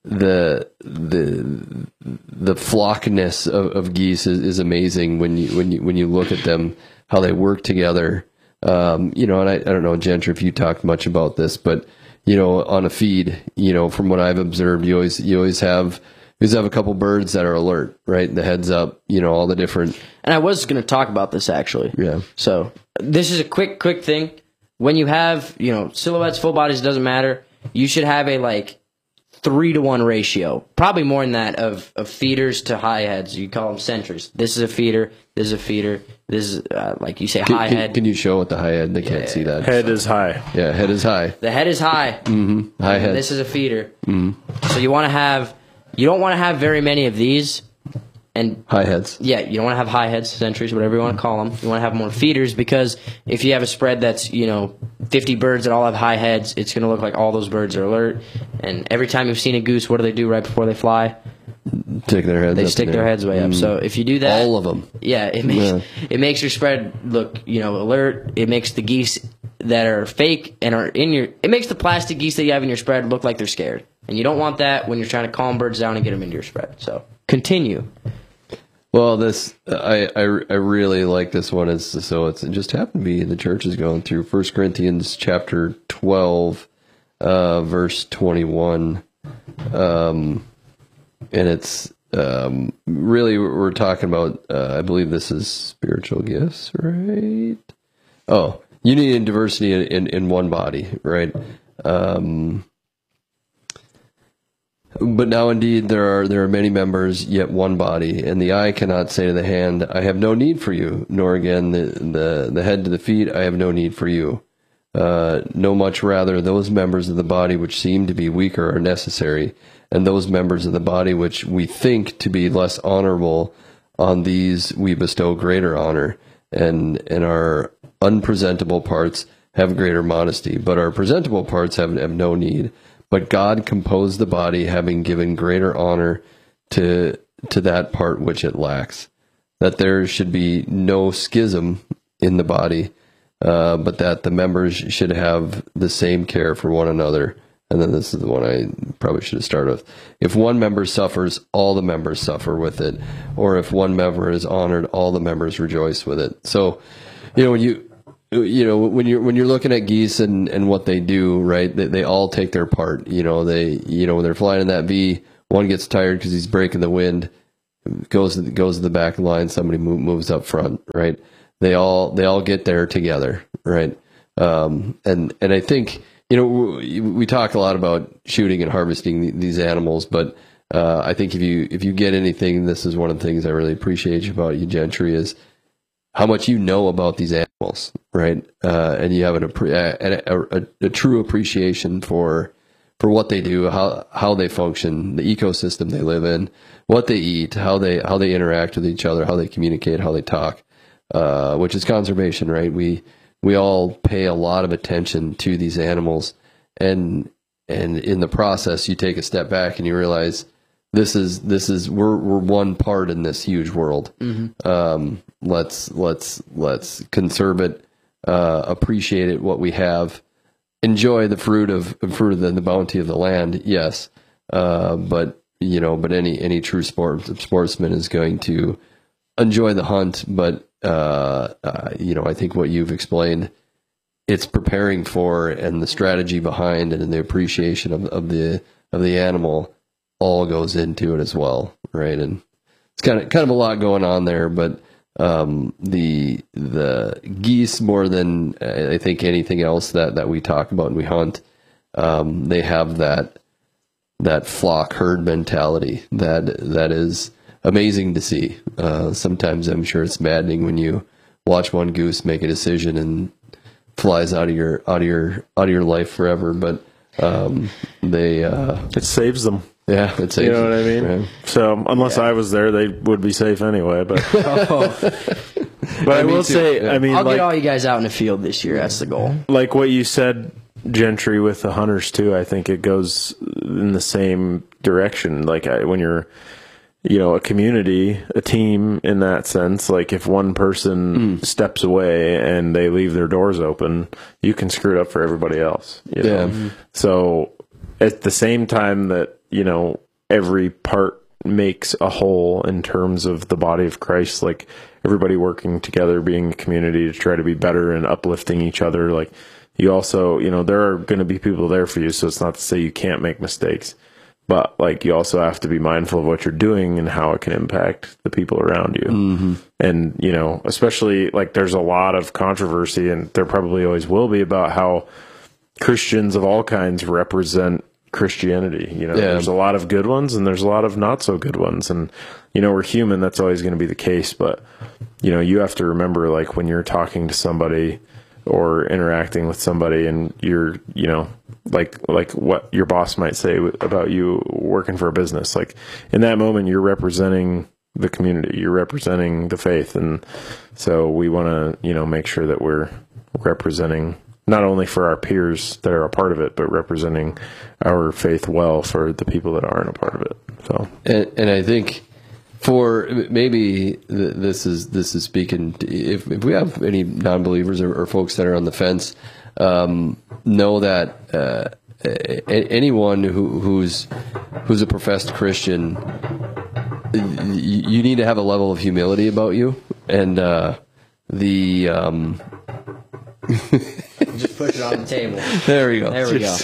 S2: flockness of geese is amazing when you look at them, how they work together. And I don't know, Gentry, if you talked much about this, but on a feed, from what I've observed, you always have a couple birds that are alert, right? The heads up, all the different.
S1: And I was going to talk about this actually.
S2: Yeah.
S1: So this is a quick thing. When you have, silhouettes, full bodies, doesn't matter. You should have a 3-to-1 ratio, probably more than that, of feeders to high heads. You call them centers. This is a feeder. This is a feeder. This is like you say, high head.
S2: Can you show what the high head? They can't see that.
S3: Head is high.
S2: Yeah, head is high.
S1: The head is high.
S2: Mm-hmm. High head.
S1: This is a feeder. Mm-hmm. So you don't want to have very many of these. And
S2: high heads.
S1: Yeah, you don't want to have high heads, centuries, whatever you want to call them. You want to have more feeders because if you have a spread that's 50 birds that all have high heads, it's going to look like all those birds are alert. And every time you've seen a goose, what do right before they fly?
S2: Stick their heads.
S1: They stick their heads way up. So if you do that,
S2: all of them.
S1: Yeah, it makes your spread look alert. It makes the geese that are fake and are in your. It makes the plastic geese that you have in your spread look like they're scared, and you don't want that when you're trying to calm birds down and get them into your spread. So continue.
S2: Well, this I really like this one. It just happened to be the church is going through 1 Corinthians chapter 12, verse 21, and it's really we're talking about. I believe this is spiritual gifts, right? Oh, unity and diversity in one body, right? But now indeed there are many members, yet one body, and the eye cannot say to the hand, I have no need for you, nor again the head to the feet, I have no need for you. No, much rather those members of the body which seem to be weaker are necessary, and those members of the body which we think to be less honorable, on these we bestow greater honor, and our unpresentable parts have greater modesty, but our presentable parts have no need. But God composed the body, having given greater honor to that part which it lacks, that there should be no schism in the body, but that the members should have the same care for one another. And then this is the one I probably should have started with. If one member suffers, all the members suffer with it. Or if one member is honored, all the members rejoice with it. So, when you're looking at geese and what they do, right? They all take their part. When they're flying in that V, one gets tired because he's breaking the wind, goes to the back of the line. Somebody moves up front, right? They all get there together, right? And I think. We talk a lot about shooting and harvesting these animals, but I think if you get anything, this is one of the things I really appreciate about you, Gentry, is how much you know about these animals, right? And you have a true appreciation for what they do, how they function, the ecosystem they live in, what they eat, how they interact with each other, how they communicate, how they talk, which is conservation, right? We all pay a lot of attention to these animals, and in the process, you take a step back and you realize we're one part in this huge world. Mm-hmm. Let's conserve it, appreciate it, what we have, enjoy the fruit of the bounty of the land. Yes, but any true sportsman is going to enjoy the hunt, but I think what you've explained, it's preparing for, and the strategy behind it, and the appreciation of the animal all goes into it as well, right? And it's kind of a lot going on there, but the geese, more than I think anything else that we talk about and we hunt, they have that flock herd mentality that is amazing to see. Sometimes I'm sure it's maddening when you watch one goose make a decision and flies out of your life forever. But
S3: it saves them.
S2: Yeah, it saves them.
S3: You know what I mean? Right. So unless I was there, they would be safe anyway. But but I will say,
S1: I'll get all you guys out in the field this year. That's the goal.
S3: Like what you said, Gentry, with the hunters too. I think it goes in the same direction. Like when you're a community, a team in that sense, like if one person steps away and they leave their doors open, you can screw it up for everybody else. You know? Mm-hmm. So at the same time that, every part makes a whole in terms of the body of Christ, like everybody working together, being a community to try to be better and uplifting each other. Like you also, there are going to be people there for you. So it's not to say you can't make mistakes. But like you also have to be mindful of what you're doing and how it can impact the people around you. Mm-hmm. And, especially like there's a lot of controversy, and there probably always will be, about how Christians of all kinds represent Christianity. There's a lot of good ones and there's a lot of not so good ones. And, we're human. That's always going to be the case. But, you have to remember, like when you're talking to somebody or interacting with somebody and you're, like what your boss might say about you working for a business, like in that moment, you're representing the community, you're representing the faith. And so we want to, make sure that we're representing not only for our peers that are a part of it, but representing our faith well for the people that aren't a part of it. So,
S2: and I think for maybe this is speaking to, if we have any non-believers or folks that are on the fence, know that anyone who's a professed Christian, you need to have a level of humility about you, and
S1: just push it on the table.
S2: There we go.
S1: There we go.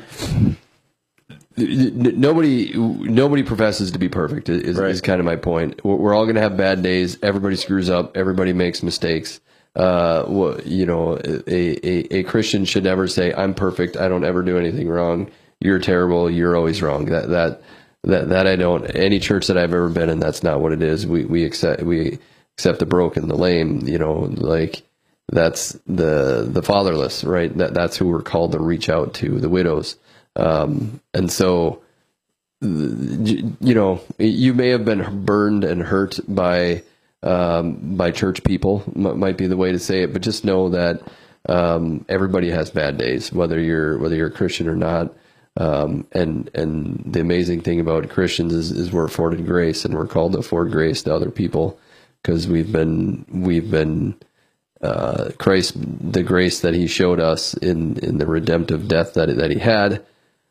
S2: Nobody professes to be perfect is kind of my point. We're all going to have bad days. Everybody screws up. Everybody makes mistakes. A Christian should never say, "I'm perfect. I don't ever do anything wrong. You're terrible. You're always wrong." That I don't. Any church that I've ever been in, that's not what it is. We accept the broken, the lame. Like that's the fatherless, right? That's who we're called to reach out to, the widows. And so, you may have been burned and hurt by church people, might be the way to say it, but just know that everybody has bad days, whether you're a Christian or not. And the amazing thing about Christians is we're afforded grace, and we're called to afford grace to other people because we've been Christ, the grace that he showed us in the redemptive death that he had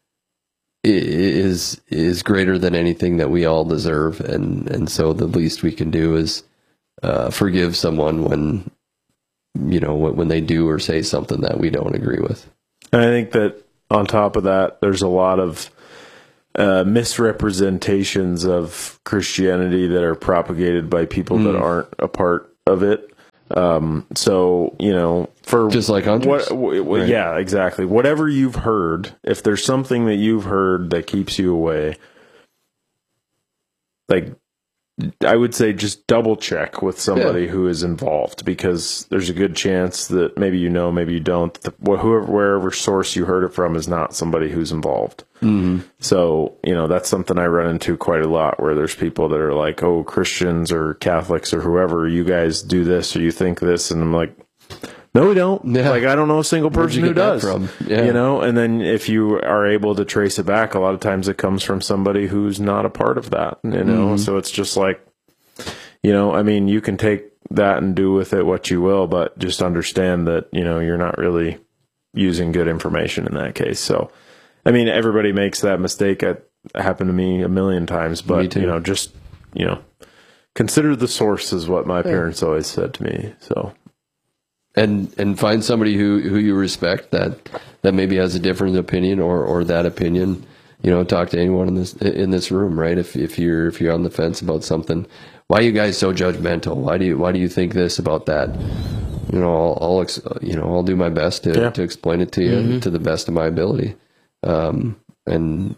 S2: is greater than anything that we all deserve. And so the least we can do is forgive someone when they do or say something that we don't agree with.
S3: And I think that on top of that, there's a lot of misrepresentations of Christianity that are propagated by people that aren't a part of it. So, for
S2: just like hunters.
S3: Right. Yeah, exactly. Whatever you've heard, if there's something that you've heard that keeps you away, like, I would say just double check with somebody who is involved, because there's a good chance that maybe maybe you don't. Wherever source you heard it from is not somebody who's involved. Mm-hmm. So, that's something I run into quite a lot, where there's people that are like, oh, Christians or Catholics or whoever, you guys do this or you think this. And I'm like, no, we don't. Yeah. Like, I don't know a single person who does. Yeah. And then if you are able to trace it back, a lot of times it comes from somebody who's not a part of that, So it's just like, you can take that and do with it what you will, but just understand that, you're not really using good information in that case. So, everybody makes that mistake. It happened to me a million times, but, just, consider the source is what my parents always said to me. So.
S2: And find somebody who you respect that maybe has a different opinion or that opinion. Talk to anyone in this room, right? If you're on the fence about something, why are you guys so judgmental? Why do you think this about that? I'll do my best to explain it to you to the best of my ability. The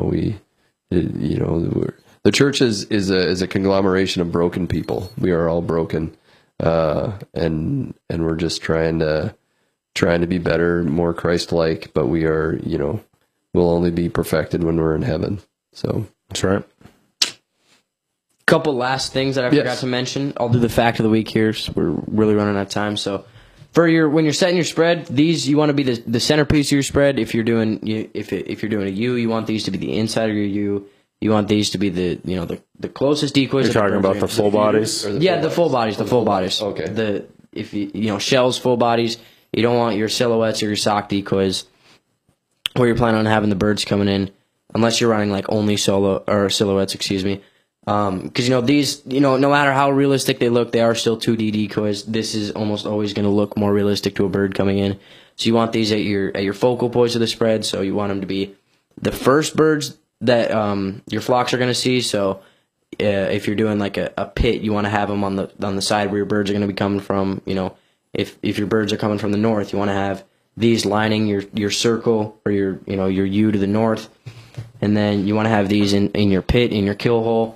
S2: church is a conglomeration of broken people. We are all broken. And we're just trying to be better, more Christ-like, but we are, we'll only be perfected when we're in heaven. So
S3: that's right.
S1: Couple last things that I forgot to mention. I'll do the fact of the week here. So we're really running out of time. So when you're setting your spread, these you want to be the centerpiece of your spread. If you're doing if you're doing a U, you want these to be the inside of your U. You want these to be the closest decoys.
S3: You're talking about the full bodies?
S1: The full bodies. The full bodies.
S2: Okay.
S1: If shells, full bodies. You don't want your silhouettes or your sock decoys where you're planning on having the birds coming in, unless you're running like only solo or silhouettes. Excuse me. Because these, no matter how realistic they look, they are still 2D decoys. This is almost always going to look more realistic to a bird coming in. So you want these at your focal points of the spread. So you want them to be the first birds that your flocks are going to see. So if you're doing like a pit, you want to have them on the side where your birds are going to be coming from. If your birds are coming from the north, you want to have these lining your circle or your U to the north, and then you want to have these in your pit, in your kill hole.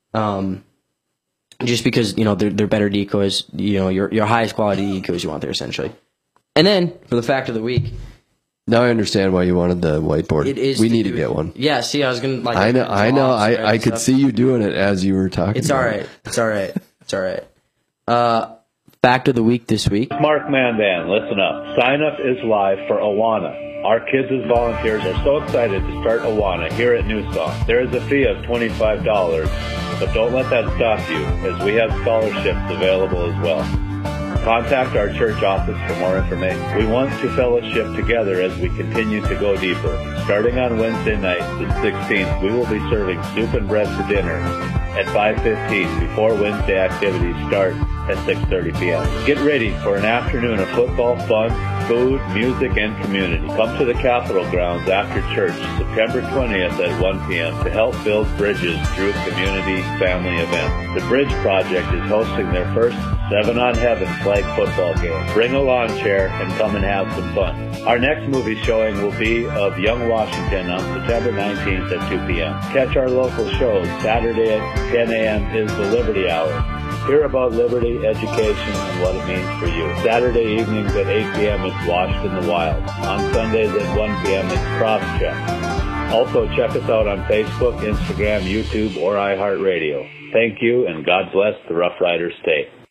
S1: Just because they're better decoys, your highest quality decoys you want there essentially. And then for the fact of the week.
S2: Now I understand why you wanted the whiteboard. We need to get one.
S1: Yeah, see, I was gonna like.
S2: I know. I could see you doing it as you were talking.
S1: It's all right. It's all right. Fact of the week this week.
S4: Mark Mandan, listen up. Sign up is live for Awana. Our kids as volunteers are so excited to start Awana here at Newsaw. There is a fee of $25, but don't let that stop you, as we have scholarships available as well. Contact our church office for more information. We want to fellowship together as we continue to go deeper. Starting on Wednesday night, the 16th, we will be serving soup and bread for dinner at 5:15 before Wednesday activities start at 6:30 p.m. Get ready for an afternoon of football, fun, food, music, and community. Come to the Capitol grounds after church September 20th at 1 p.m. to help build bridges through community family events. The Bridge Project is hosting their first 7 on Heaven flag football game. Bring a lawn chair and come and have some fun. Our next movie showing will be of Young Washington on September 19th at 2 p.m. Catch our local shows. Saturday at 10 a.m. is the Liberty Hour. Hear about liberty, education, and what it means for you. Saturday evenings at 8 p.m. is Washed in the Wild. On Sundays at 1 p.m. it's Crosscheck. Also check us out on Facebook, Instagram, YouTube, or iHeartRadio. Thank you, and God bless the Rough Riders State.